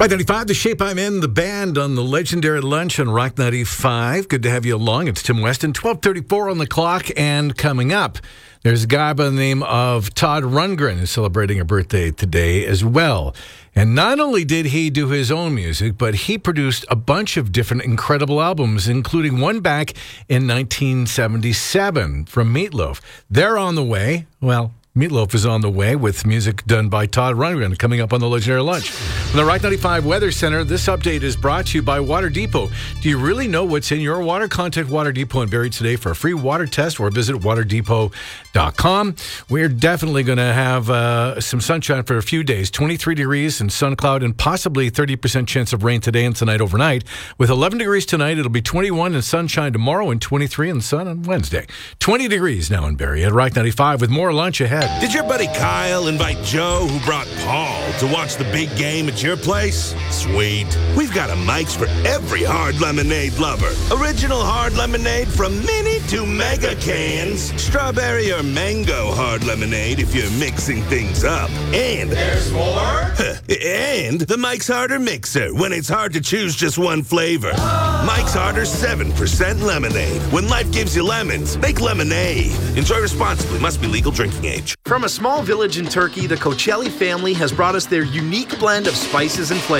Rock 95, The Shape I'm In, the band on the legendary lunch on Rock 95. Good to have you along. It's Tim Weston, 12:34 on the clock, and coming up, there's a guy by the name of Todd Rundgren who's celebrating a birthday today as well. And not only did he do his own music, but he produced a bunch of different incredible albums, including one back in 1977 from Meatloaf. They're on the way. Well, Meatloaf is on the way with music done by Todd Rundgren coming up on the legendary lunch. From the Rock 95 Weather Center, this update is brought to you by Water Depot. Do you really know what's in your water? Contact Water Depot in Barrie today for a free water test or visit waterdepot.com. We're definitely going to have some sunshine for a few days. 23 degrees and sun cloud and possibly 30% chance of rain today and tonight overnight. With 11 degrees tonight, it'll be 21 and sunshine tomorrow and 23 and sun on Wednesday. 20 degrees now in Barrie at Rock 95 with more lunch ahead. Did your buddy Kyle invite Joe, who brought Paul, to watch the big game at your place? Sweet. We've got a Mike's for every hard lemonade lover. Original hard lemonade from mini to mega cans. Strawberry or mango hard lemonade if you're mixing things up. And there's more? And the Mike's Harder Mixer when it's hard to choose just one flavor. Mike's Harder 7% lemonade. When life gives you lemons, make lemonade. Enjoy responsibly. Must be legal drinking age. From a small village in Turkey, the Kocelli family has brought us their unique blend of spices and flavors.